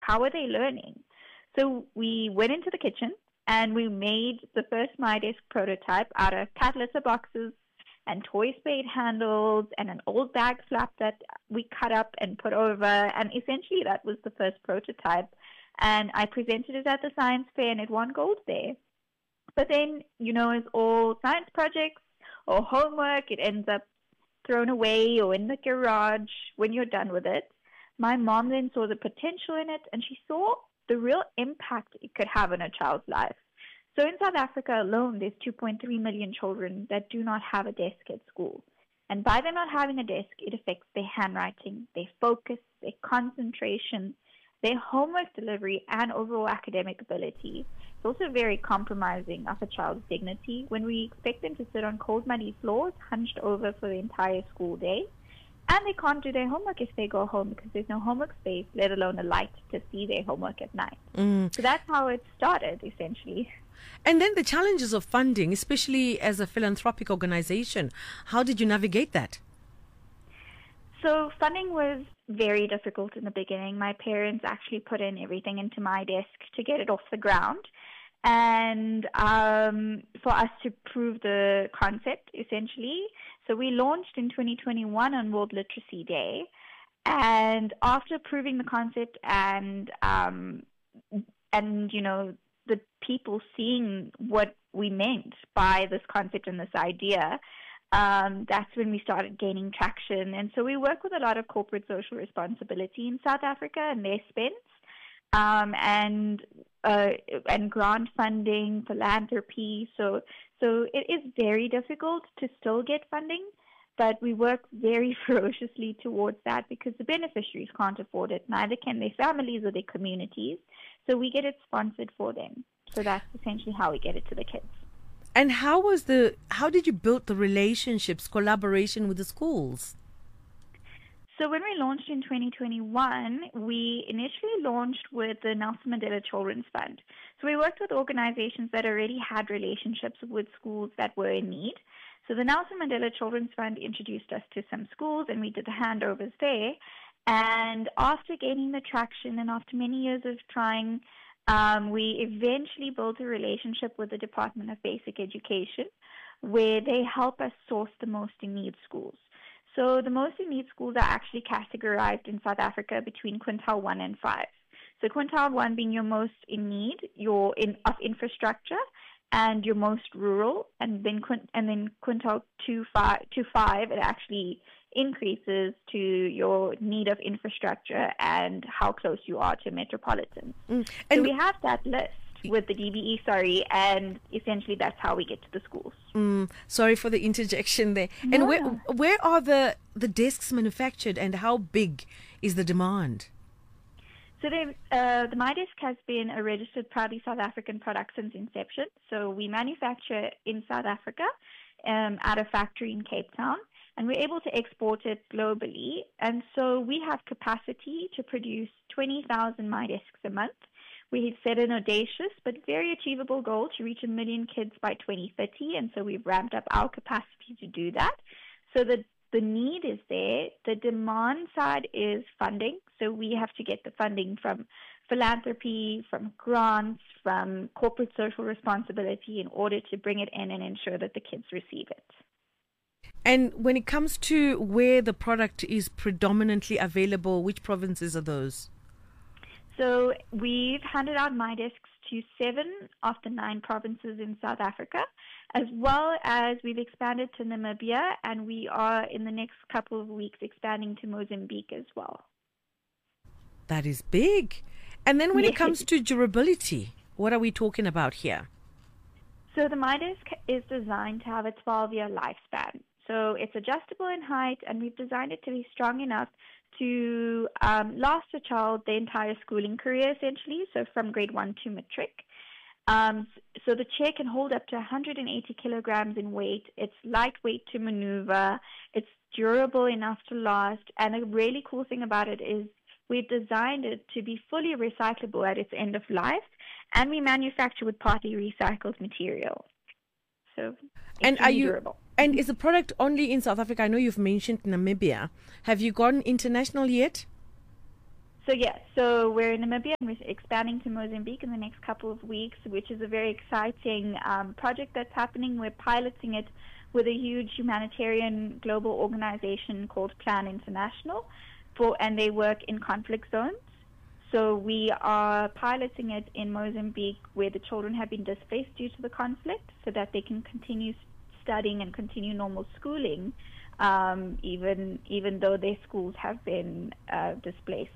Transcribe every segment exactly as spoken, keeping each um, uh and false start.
how are they learning? So we went into the kitchen and we made the first MyDesk prototype out of cat litter boxes and toy spade handles and an old bag flap that we cut up and put over. And essentially that was the first prototype. And I presented it at the science fair and it won gold there. But then, you know, as all science projects or homework, it ends up thrown away or in the garage when you're done with it. My mom then saw the potential in it, and she saw the real impact it could have on a child's life. So in South Africa alone, there's two point three million children that do not have a desk at school. And by them not having a desk, it affects their handwriting, their focus, their concentration, their homework delivery, and overall academic ability. It's also very compromising of a child's dignity when we expect them to sit on cold, muddy floors, hunched over for the entire school day. And they can't do their homework if they go home because there's no homework space, let alone a light to see their homework at night. Mm. So that's how it started, essentially. And then the challenges of funding, especially as a philanthropic organization. How did you navigate that? So funding was very difficult in the beginning. My parents actually put in everything into MyDesk to get it off the ground. And um, for us to prove the concept, essentially. So we launched in twenty twenty-one on World Literacy Day. And after proving the concept and, um, and you know, the people seeing what we meant by this concept and this idea, um, that's when we started gaining traction. And so we work with a lot of corporate social responsibility in South Africa and their spends. Um, and uh, and grant funding, philanthropy. So so it is very difficult to still get funding, but we work very ferociously towards that because the beneficiaries can't afford it. Neither can their families or their communities. So we get it sponsored for them. So that's essentially how we get it to the kids. And how was the how did you build the relationships, collaboration with the schools? So when we launched in twenty twenty-one, we initially launched with the Nelson Mandela Children's Fund. So we worked with organizations that already had relationships with schools that were in need. So the Nelson Mandela Children's Fund introduced us to some schools, and we did the handovers there. And after gaining the traction and after many years of trying, um, we eventually built a relationship with the Department of Basic Education, where they help us source the most in need schools. So the most in need schools are actually categorized in South Africa between quintile one and five. So quintile one being your most in need, your in of infrastructure, and your most rural, and then quint, and then quintile two five to five it actually increases to your need of infrastructure and how close you are to metropolitans. Mm. So we have that list with the D B E, sorry, and essentially that's how we get to the schools. Mm, sorry for the interjection there. No. And where where are the, the desks manufactured and how big is the demand? So uh, the MyDesk has been a registered proudly South African product since inception. So we manufacture in South Africa um, at a factory in Cape Town, and we're able to export it globally. And so we have capacity to produce twenty thousand MyDesks a month. We set an audacious but very achievable goal to reach a million kids by twenty thirty, and so we've ramped up our capacity to do that. So the, the need is there. The demand side is funding, so we have to get the funding from philanthropy, from grants, from corporate social responsibility in order to bring it in and ensure that the kids receive it. And when it comes to where the product is predominantly available, which provinces are those? So we've handed out MyDesks to seven of the nine provinces in South Africa, as well as we've expanded to Namibia, and we are in the next couple of weeks expanding to Mozambique as well. That is big. And then when yes. it comes to durability, what are we talking about here? So the MyDesk is designed to have a twelve-year lifespan. So it's adjustable in height, and we've designed it to be strong enough to um, last a child the entire schooling career, essentially, so from grade one to matric. Um, so the chair can hold up to one hundred eighty kilograms in weight. It's lightweight to maneuver. It's durable enough to last. And a really cool thing about it is we've designed it to be fully recyclable at its end of life, and we manufacture with partly recycled material. So it's and really are you, durable. And is the product only in South Africa? I know you've mentioned Namibia. Have you gone international yet? So yeah, so we're in Namibia and we're expanding to Mozambique in the next couple of weeks, which is a very exciting um, project that's happening. We're piloting it with a huge humanitarian global organization called Plan International, for, and they work in conflict zones. So we are piloting it in Mozambique, where the children have been displaced due to the conflict, so that they can continue studying and continue normal schooling, um, even even though their schools have been uh, displaced.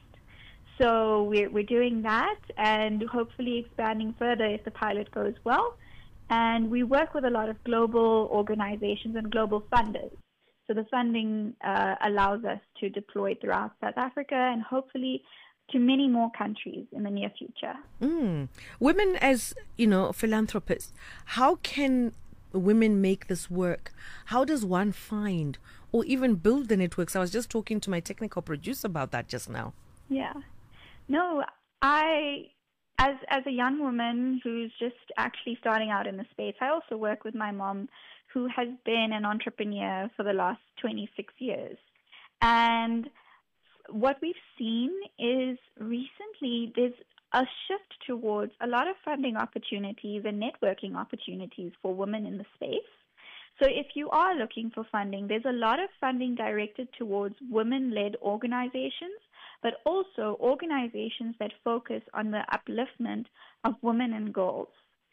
So we're, we're doing that and hopefully expanding further if the pilot goes well. And we work with a lot of global organizations and global funders. So the funding uh, allows us to deploy throughout South Africa and hopefully to many more countries in the near future. Mm. Women as, you know, philanthropists, how can women make this work? How does one find or even build the networks? I was just talking to my technical producer about that just now. Yeah. No, I, as as a young woman who's just actually starting out in the space, I also work with my mom, who has been an entrepreneur for the last twenty-six years. And what we've seen is recently there's a shift towards a lot of funding opportunities and networking opportunities for women in the space. So if you are looking for funding, there's a lot of funding directed towards women-led organizations, but also organizations that focus on the upliftment of women and girls.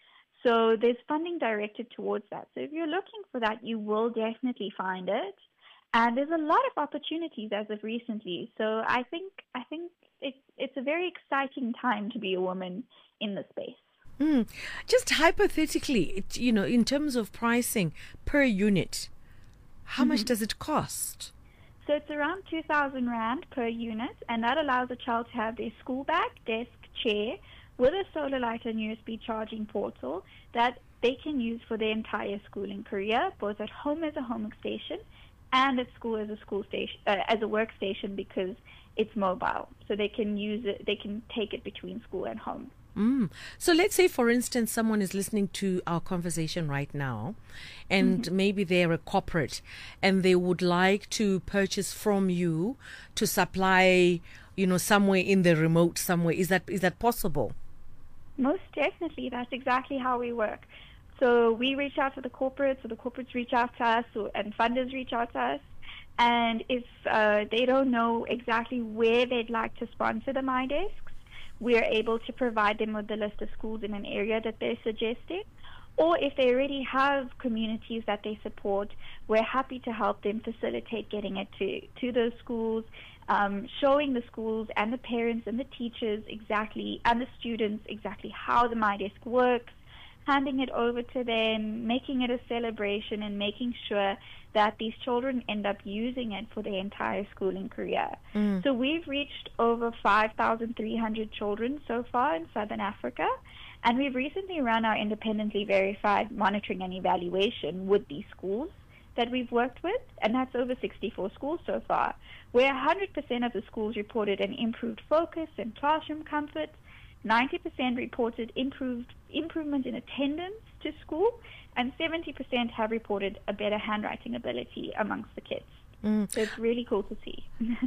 So there's funding directed towards that. So if you're looking for that, you will definitely find it. And there's a lot of opportunities as of recently. So I think I think it's it's a very exciting time to be a woman in the space. Mm. Just hypothetically, it, you know, in terms of pricing per unit, how mm-hmm. much does it cost? So it's around two thousand rand per unit, and that allows a child to have their school bag, desk, chair, with a solar light and U S B charging portal that they can use for their entire schooling career, both at home as a home station and at school as a school station, uh, as a workstation, because it's mobile. So they can use it, they can take it between school and home. Mm. So let's say, for instance, someone is listening to our conversation right now, and mm-hmm. maybe they're a corporate and they would like to purchase from you to supply, you know, somewhere in the remote somewhere. Is that is that possible? Most definitely. That's exactly how we work. So we reach out to the corporates, or the corporates reach out to us, or, and funders reach out to us. And if uh, they don't know exactly where they'd like to sponsor the MyDesks, we're able to provide them with the list of schools in an area that they're suggesting. Or if they already have communities that they support, we're happy to help them facilitate getting it to, to those schools, um, showing the schools and the parents and the teachers exactly, and the students exactly how the MyDesk works, handing it over to them, making it a celebration, and making sure that these children end up using it for their entire schooling career. Mm. So we've reached over five thousand three hundred children so far in Southern Africa, and we've recently run our independently verified monitoring and evaluation with these schools that we've worked with, and that's over sixty-four schools so far, where one hundred percent of the schools reported an improved focus and classroom comfort, ninety percent reported improved improvement in attendance to school, and seventy percent have reported a better handwriting ability amongst the kids. Mm. So it's really cool to see.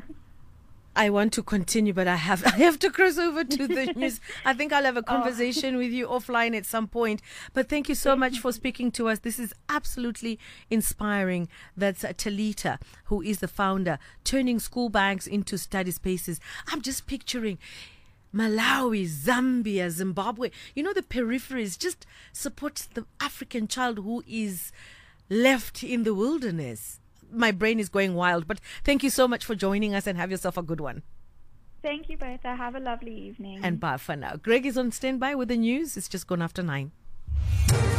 I want to continue, but I have I have to cross over to the news. I think I'll have a conversation oh. with you offline at some point. But thank you so much for speaking to us. This is absolutely inspiring. That's Talita, who is the founder, turning school bags into study spaces. I'm just picturing Malawi, Zambia, Zimbabwe, you know, the peripheries, just supports the African child who is left in the wilderness. My brain is going wild, but thank you so much for joining us, and have yourself a good one. Thank you, Bertha. Have a lovely evening. And bye for now. Greg is on standby with the news. It's just gone after nine.